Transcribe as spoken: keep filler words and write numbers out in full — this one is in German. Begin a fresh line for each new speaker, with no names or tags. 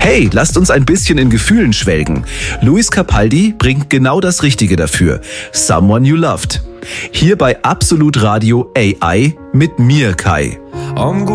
Hey, lasst uns ein bisschen in Gefühlen schwelgen. Luis Capaldi bringt genau das Richtige dafür. Someone You Loved. Hier bei Absolut Radio A I mit mir, Kai.